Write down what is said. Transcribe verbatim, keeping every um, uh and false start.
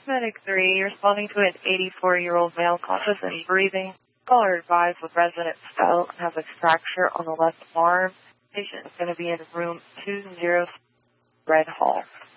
Medic three, responding to an eighty-four-year-old male conscious and breathing. Caller advised with resident fell and has a fracture on the left arm. Patient is going to be in room two oh Red Hall.